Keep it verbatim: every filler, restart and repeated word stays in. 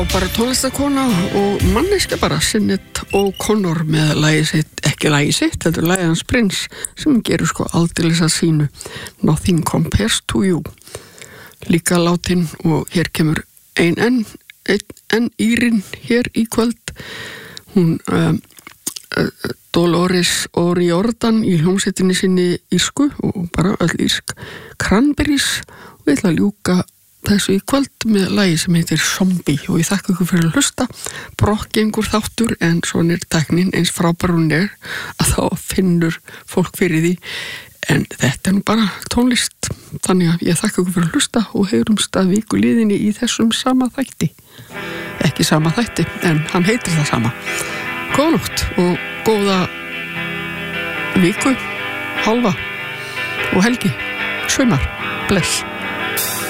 Bara tónlistakona og manneskja bara Sinead O'Connor með lagið sitt, ekki lagið sitt, þetta er lagið hans Prince sem gerur sko aldeilis að sínu Nothing Compares to You. Líka látin og hér kemur ein enn, ein enn Írin hér í kvöld. Hún um, uh, Dolores O'Riordan í hljómsveitinni sinni írsku og bara öll írsk Cranberries og við ætla að ljúka þessu í kvöld með lagi sem heitir Zombie og ég þakka ykkur fyrir að hlusta. Brokkgengur þáttur en svona er tæknin eins frábær hún er að þá finnur fólk fyrir því en þetta er nú bara tónlist þannig að ég þakka ykkur fyrir að hlusta og heyrumst að viku liðinni í þessum sama þætti ekki sama þætti en hann heitir það sama. Góða nótt og góða viku, hálfa og helgi, sumar, bless.